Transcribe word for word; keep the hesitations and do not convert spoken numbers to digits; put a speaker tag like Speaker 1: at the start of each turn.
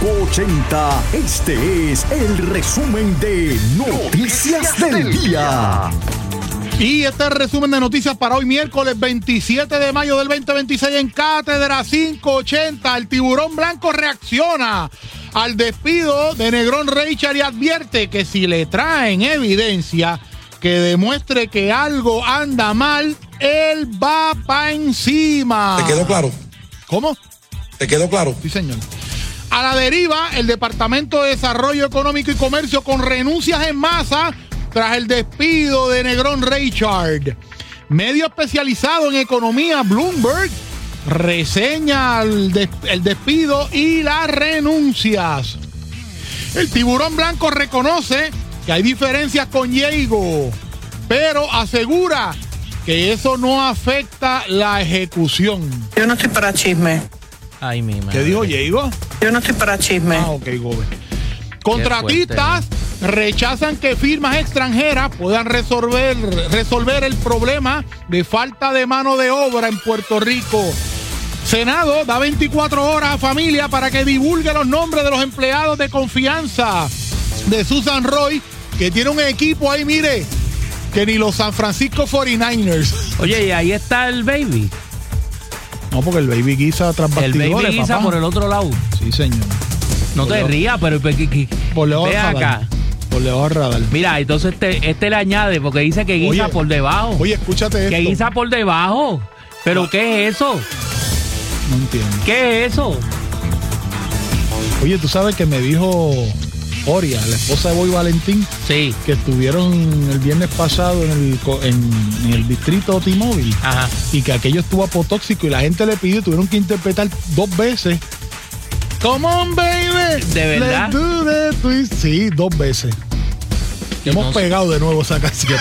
Speaker 1: ochenta. Este es el resumen de Noticias del Día.
Speaker 2: Y este es el resumen de noticias para hoy, miércoles veintisiete de mayo del veinte veintiséis en Cátedra quinientos ochenta. El tiburón blanco reacciona al despido de Negrón Reichard y advierte que si le traen evidencia que demuestre que algo anda mal, él va pa' encima.
Speaker 3: ¿Te quedó claro?
Speaker 2: ¿Cómo?
Speaker 3: ¿Te quedó claro?
Speaker 2: Sí, señor. A la deriva, el Departamento de Desarrollo Económico y Comercio con renuncias en masa tras el despido de Negrón Reichard. Medio especializado en economía, Bloomberg, reseña el, des- el despido y las renuncias. El tiburón blanco reconoce que hay diferencias con Diego, pero asegura que eso no afecta la ejecución.
Speaker 4: Yo no estoy para chisme.
Speaker 5: Ay, mi madre.
Speaker 2: ¿Qué dijo Diego?
Speaker 4: Yo no estoy para chisme.
Speaker 2: Ah, ok, Gobe. Contratistas rechazan que firmas extranjeras puedan resolver, resolver el problema de falta de mano de obra en Puerto Rico. Senado da veinticuatro horas a familia para que divulgue los nombres de los empleados de confianza de Susan Roy, que tiene un equipo ahí, mire, que ni los San Francisco cuarenta y nueve ers.
Speaker 5: Oye, y ahí está el baby.
Speaker 2: No, porque el baby guisa tras
Speaker 5: El
Speaker 2: bastidores,
Speaker 5: baby guisa
Speaker 2: papá.
Speaker 5: por el otro lado.
Speaker 2: Sí, señor.
Speaker 5: No
Speaker 2: Por
Speaker 5: te
Speaker 2: lejos.
Speaker 5: rías, pero pe- que- que-
Speaker 2: Por lejos
Speaker 5: ve
Speaker 2: al radar.
Speaker 5: acá.
Speaker 2: Por lejos al radar.
Speaker 5: Mira, entonces este, este le añade porque dice que guisa
Speaker 2: Oye,
Speaker 5: por debajo.
Speaker 2: Oye, escúchate esto.
Speaker 5: Que guisa por debajo. ¿Pero
Speaker 2: Ah.
Speaker 5: qué es eso?
Speaker 2: No entiendo.
Speaker 5: ¿Qué es eso?
Speaker 2: Oye, tú sabes que me dijo Oria, la esposa de Boy Valentín,
Speaker 5: Sí.
Speaker 2: que estuvieron el viernes pasado en el, co- en, en el distrito T-Mobile,
Speaker 5: Ajá.
Speaker 2: y que aquello estuvo apotóxico y la gente le pidió, tuvieron que interpretar dos veces. Come on, baby.
Speaker 5: ¿De verdad?
Speaker 2: Let's do the twist. Sí, dos veces.
Speaker 5: Y
Speaker 2: Hemos
Speaker 5: no sé.
Speaker 2: pegado de nuevo esa canción.